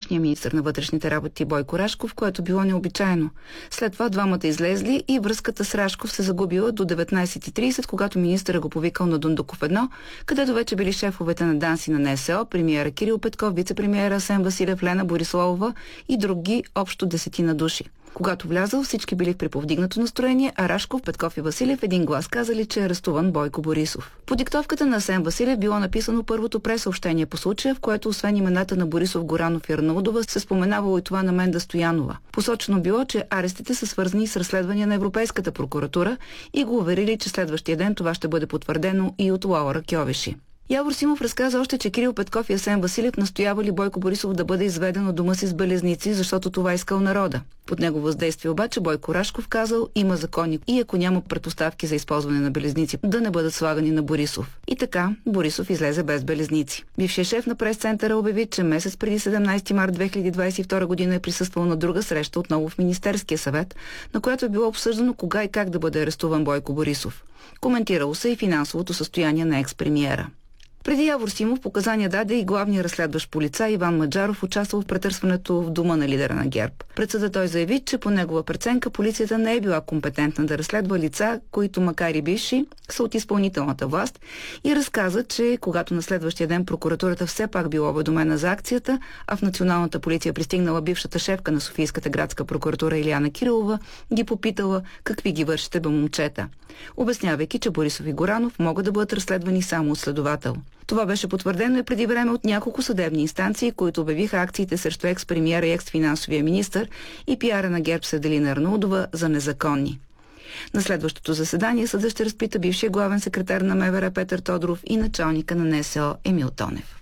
тогавашния министър на вътрешните работи Бойко Рашков, което било необичайно. След това двамата излезли и връзката с Рашков се загубила до 19:30, когато министъра го повикал на Дундуков 1, където вече били шефовете на ДАНС и на НСО, премиера Кирил Петков, вице-премиера Асен Василев, Лена Бориславова и други общо 10 души. Когато влязъл, всички били в приповдигнато настроение, а Рашков, Петков и Василев един глас казали, че е арестуван Бойко Борисов. По диктовката на Асен Василев било написано първото пресъобщение по случая, в което освен имената на Борисов, Горанов и Арнаудова се споменавало и това на Менда Стоянова. Посочено било, че арестите са свързани с разследвания на Европейската прокуратура и го уверили, че следващия ден това ще бъде потвърдено и от Лаура Кьовеши. Явор Симов разказа още, че Кирил Петков и Асен Василев настоявали Бойко Борисов да бъде изведен от дома си с белезници, защото това искал народа. Под него въздействие обаче Бойко Рашков казал, има закони и ако няма предпоставки за използване на белезници, да не бъдат слагани на Борисов. И така, Борисов излезе без белезници. Бившият шеф на прес-центъра обяви, че месец преди 17 март 2022 година е присъствал на друга среща отново в Министерския съвет, на която е било обсъждано кога и как да бъде арестуван Бойко Борисов. Коментирало се и финансовото състояние на екс-премиера. Преди Явор Симов показания даде и главният разследващ полицай Иван Маджаров, участвал в претърсването в дома на лидера на ГЕРБ. Пред съда той заяви, че по негова преценка полицията не е била компетентна да разследва лица, които макар и бивши, са от изпълнителната власт, и разказа, че когато на следващия ден прокуратурата все пак била уведомена за акцията, а в националната полиция пристигнала бившата шефка на Софийската градска прокуратура Илияна Кирилова, ги попитала какви ги вършите бе момчета, обяснявайки, че Борисов и Горанов могат да бъдат разследвани само от следовател. Това беше потвърдено и преди време от няколко съдебни инстанции, които обявиха акциите срещу екс-премиера и екс-финансовия министър и пиара на ГЕРБ Седелина Арнаудова за незаконни. На следващото заседание съдът ще разпита бившия главен секретар на МВР Петър Тодоров и началника на НСО Емил Тонев.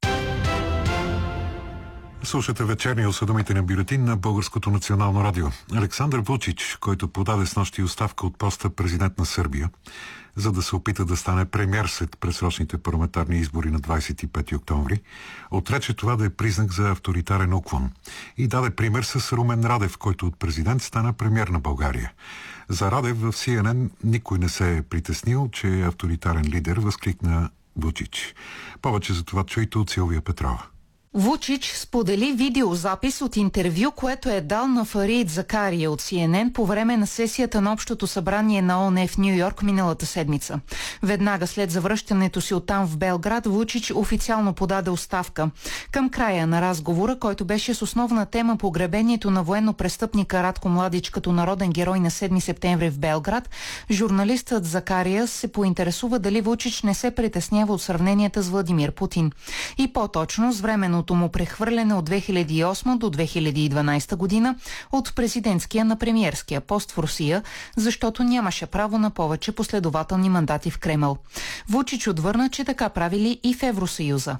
Слушате вечерния осведомителен бюлетин на Българското национално радио. Александър Вучич, който подаде снощи оставка от поста президент на Сърбия, за да се опита да стане премиер след предсрочните парламентарни избори на 25 октомври, отрече това да е признак за авторитарен уклон и даде пример с Румен Радев, който от президент стана премиер на България. За Радев в CNN никой не се е притеснил, че е авторитарен лидер, възкликна Вучич. Повече за това чуйте от Силвия Петрова. Вучич сподели видеозапис от интервю, което е дал на Фарид Закария от CNN по време на сесията на Общото събрание на ООН в Ню Йорк миналата седмица. Веднага след завръщането си оттам в Белград, Вучич официално подаде оставка. Към края на разговора, който беше с основна тема погребението на военно-престъпника Радко Младич като народен герой на 7 септември в Белград, журналистът Закария се поинтересува дали Вучич не се притеснява от сравненията с Владимир Путин. И по-точно с временното му прехвърляне от 2008 до 2012 година от президентския на премиерския пост в Русия, защото нямаше право на повече последователни мандати в Кремъл. Вучич отвърна, че така правили и в Евросъюза.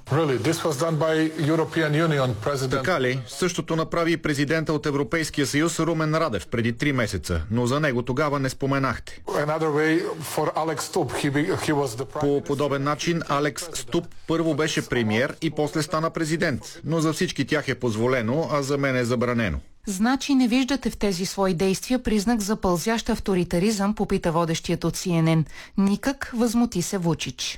Така ли? Същото направи и президента от Европейския съюз Румен Радев преди 3 месеца, но за него тогава не споменахте. По подобен начин Алекс Ступ първо беше премиер и после стана президент, но за всички тях е позволено, а за мен е забранено. Значи не виждате в тези свои действия признак за пълзящ авторитаризъм, попита водещият от CNN. Никак, възмути се Вучич.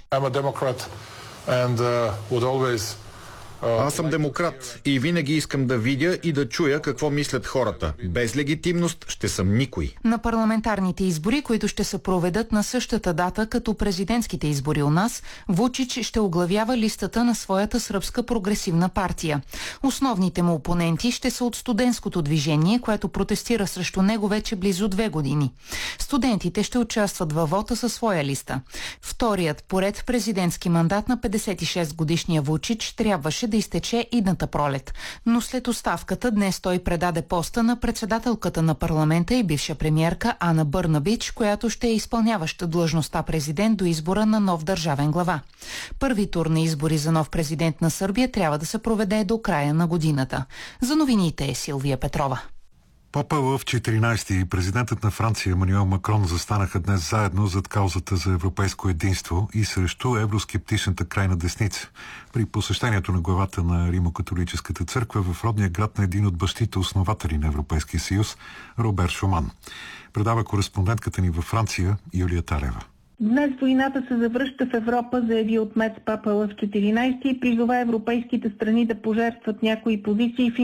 Аз съм демократ и винаги искам да видя и да чуя какво мислят хората. Без легитимност ще съм никой. На парламентарните избори, които ще се проведат на същата дата като президентските избори у нас, Вучич ще оглавява листата на своята сръбска прогресивна партия. Основните му опоненти ще са от студентското движение, което протестира срещу него вече близо 2 години. Студентите ще участват във вота със своя листа. Вторият поред президентски мандат на 56-годишния Вучич трябваше да изтече идната пролет. Но след оставката днес той предаде поста на председателката на парламента и бивша премиерка Ана Бърнабич, която ще е изпълняваща длъжността президент до избора на нов държавен глава. Първи тур на избори за нов президент на Сърбия трябва да се проведе до края на годината. За новините е Силвия Петрова. Папа в 14 и президентът на Франция Емануел Макрон застанаха днес заедно зад каузата за европейско единство и срещу евроскептичната крайна десница при посещението на главата на Римо-католическата църква в родния град на един от бащите основатели на Европейския съюз, Робер Шуман. Предава кореспондентката ни във Франция Юлия Талева. Днес войната се завръща в Европа, заяви отмец папа Лъв 14 и призова европейските страни да пожертват някои позиции в